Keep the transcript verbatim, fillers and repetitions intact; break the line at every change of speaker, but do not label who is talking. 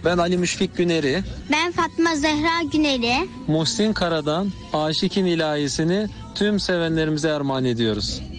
Ben Ali Müşfik Güneri.
Ben Fatma Zehra Güneri.
Muhsin Kara'dan Aşık'ın ilahisini tüm sevenlerimize armağan ediyoruz.